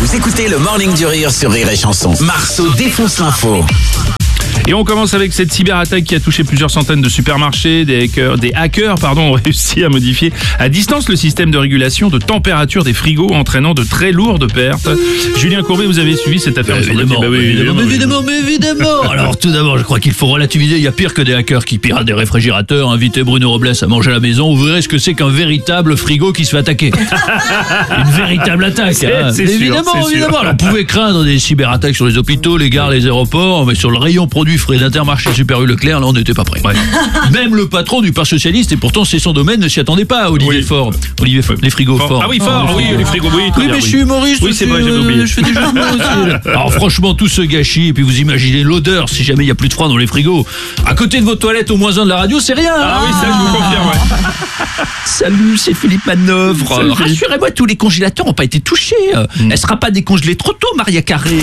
Vous écoutez le Morning du Rire sur Rire et Chanson. Marceau défonce l'info. Et on commence avec cette cyberattaque qui a touché plusieurs centaines de supermarchés. Des hackers ont réussi à modifier à distance le système de régulation de température des frigos, entraînant de très lourdes pertes. Julien Courbet, vous avez suivi cette affaire? Évidemment. Alors tout d'abord, je crois qu'il faut relativiser. Il y a pire que des hackers qui piratent des réfrigérateurs. Invitez Bruno Robles à manger à la maison, vous verrez ce que c'est qu'un véritable frigo qui se fait attaquer. Une véritable attaque. C'est évidemment. Alors on pouvait craindre des cyberattaques sur les hôpitaux, les gares, les aéroports, mais sur le rayon produits frais d'Intermarché, Super U, Leclerc, là on n'était pas prêt. Ouais. Même le patron du Parti socialiste, et pourtant c'est son domaine, ne s'y attendait pas. Olivier Faure, les frigos Faure. Ah oui, Faure, les frigos, oui. Oui, mais je suis humoriste. Oui, c'est vrai, j'avais oublié. Je fais des jeux de mots aussi. Alors franchement, tout ce gâchis, et puis vous imaginez l'odeur si jamais il n'y a plus de froid dans les frigos. À côté de vos toilettes au -1 de la radio, c'est rien. Ah oui, ça je vous confirme, ouais. Salut, c'est Philippe Manœuvre. Rassurez-moi, tous les congélateurs n'ont pas été touchés. Elle sera pas décongelée trop tôt, Maria Carré.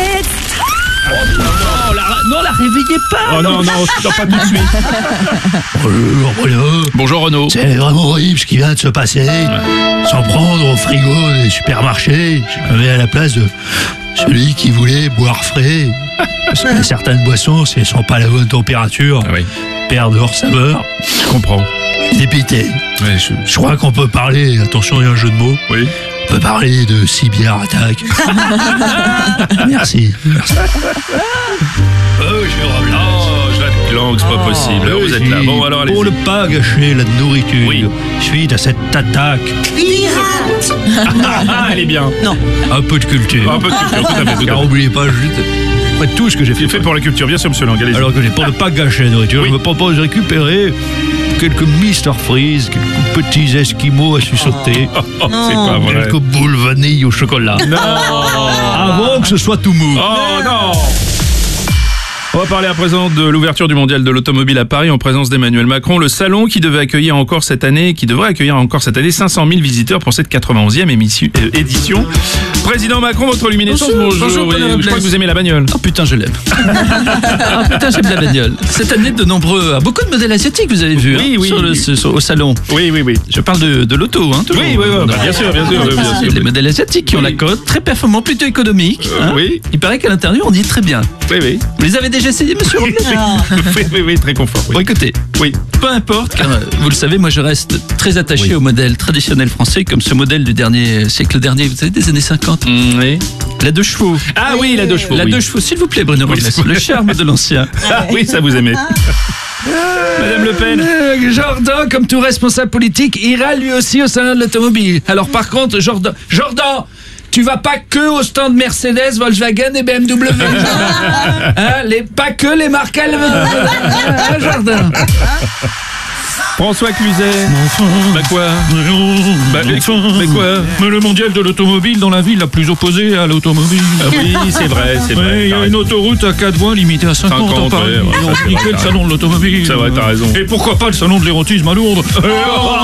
Non, la réveillez pas. Oh non, pas tout de suite. Bonjour Bruno. Bonjour Renaud. C'est vraiment horrible ce qui vient de se passer. Sans prendre au frigo des supermarchés, je me mets à la place de celui qui voulait boire frais. Parce que certaines boissons, si elles sont pas à la bonne température, perdent leur saveur. Je comprends. Je suis dépité. Ouais, Je crois qu'on peut parler, attention, il y a un jeu de mots. Oui. On peut parler de cyberattaque. Merci. Langue, c'est pas possible. Vous êtes là. Bon, alors allez. Pour ne pas gâcher la nourriture, suite à cette attaque. Elle est bien. Non. Un peu de culture. Un peu de culture, tout à fait. Car n'oubliez pas, après tout ce que j'ai fait pour la culture, bien sûr, monsieur Lang. Alors que pour ne pas gâcher la nourriture, je me propose de récupérer quelques Mr Freeze, quelques petits esquimaux à suçoter. C'est pas vrai. Quelques boules vanille au chocolat. Non. Avant que ce soit tout mou. Oh non. On va parler à présent de l'ouverture du mondial de l'automobile à Paris en présence d'Emmanuel Macron. Le salon qui devrait accueillir encore cette année 500 000 visiteurs pour cette 91e édition. Président Macron, votre luminescence, bonjour. Oui, je crois que vous aimez la bagnole. Oh putain, je l'aime. Putain, j'aime la bagnole. Cette année, beaucoup de modèles asiatiques, vous avez vu, au salon. Oui. Je parle de l'auto, hein, toujours. Oui, bien sûr. Les modèles asiatiques qui ont la cote, très performants, plutôt économiques. Hein. Oui. Il paraît qu'à l'intérieur, on y est très bien. Oui. Vous les avez déjà essayés, monsieur Robles? Oui, très confort. Bon, écoutez, peu importe, car vous le savez, moi je reste très attaché au modèle traditionnel français, comme ce modèle du siècle dernier, vous savez, des années 50. Oui. La 2 chevaux. Ah oui, la 2 chevaux. La 2 chevaux, s'il vous plaît, Bruno Robles. Le charme de l'ancien. Oui, ça vous aimez. Madame Le Pen. Jordan, comme tout responsable politique, ira lui aussi au salon de l'automobile. Alors par contre, Jordan, tu vas pas que au stand Mercedes, Volkswagen et BMW. Pas que les marques allemandes. Jordan. François Cluzet. Bah quoi? Mais quoi? Mais le mondial de l'automobile dans la ville la plus opposée à l'automobile. Ah oui, c'est vrai. Il y a une autoroute à 4 voies limitée à 50 en Paris. Ils ont niqué le salon de l'automobile. C'est vrai, t'as raison. Et pourquoi pas le salon de l'érotisme à Lourdes?